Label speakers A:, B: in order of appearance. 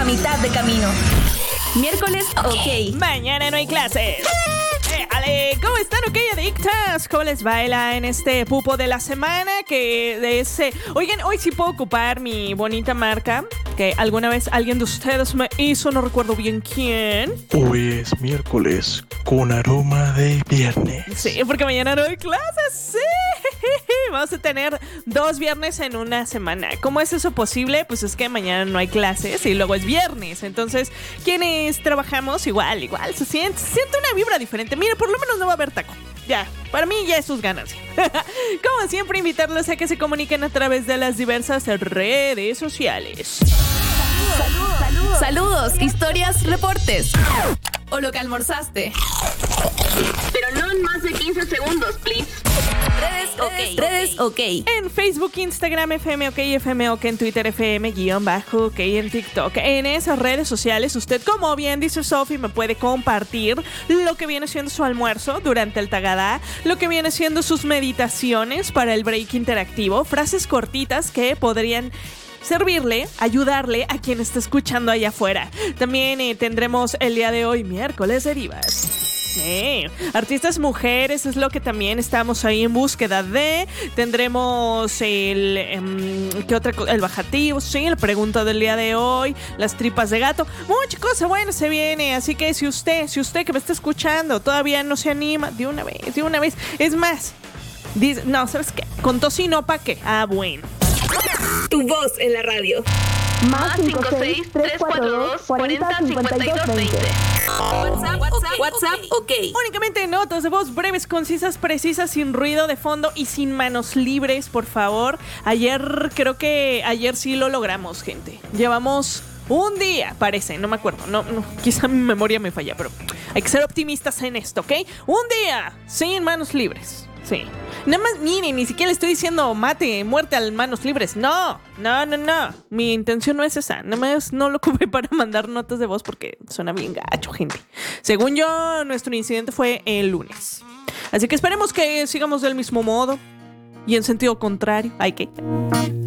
A: mitad de camino. Miércoles, ok.
B: Mañana no hay clases. Ale, ¿cómo están, ok, adictas? ¿Cómo les baila en este pupo de la semana? Oigan, hoy sí puedo ocupar mi bonita marca que alguna vez alguien de ustedes me hizo, no recuerdo bien quién.
C: Hoy es miércoles con aroma de viernes.
B: Sí, porque mañana no hay clases, sí. Vamos a tener 2 viernes en una semana. ¿Cómo es eso posible? Pues es que mañana no hay clases y luego es viernes. Entonces, quienes trabajamos igual, se siente una vibra diferente. Mira, por lo menos no va a haber taco. Ya, para mí ya es sus ganancias. Como siempre, invitarlos a que se comuniquen a través de las diversas redes sociales.
A: Saludos, historias, reportes. O lo que almorzaste. Pero no en más de 15 segundos, please. Redes, ok.
B: En Facebook, Instagram, FM OK, FM OK, en Twitter, FM_OK, en TikTok. En esas redes sociales, usted, como bien dice Sofi, me puede compartir lo que viene siendo su almuerzo durante el Tagadá, lo que viene siendo sus meditaciones para el break interactivo, frases cortitas que podrían servirle, ayudarle a quien está escuchando allá afuera. También tendremos el día de hoy, miércoles de divas. Artistas mujeres es lo que también estamos ahí en búsqueda de. Tendremos el bajativo, sí, la pregunta del día de hoy, las tripas de gato, mucha cosa buena se viene. Así que si usted que me está escuchando todavía no se anima, de una vez, es más, dice, no, ¿sabes qué? Con tocino, ¿pa' qué? Ah, bueno.
A: Tu voz en la radio.
D: Más 56-342-40-52-20.
A: WhatsApp, ok.
B: Únicamente notas de voz breves, concisas, precisas, sin ruido de fondo y sin manos libres, por favor. Creo que ayer sí lo logramos, gente. Llevamos un día, parece, no me acuerdo. No, quizá mi memoria me falla, pero hay que ser optimistas en esto, ¿ok? Un día sin manos libres. Sí. Nada más, miren, ni siquiera le estoy diciendo muerte a manos libres. No. Mi intención no es esa. Nada más no lo ocupé para mandar notas de voz porque suena bien gacho, gente. Según yo, nuestro incidente fue el lunes. Así que esperemos que sigamos del mismo modo y en sentido contrario. Hay que...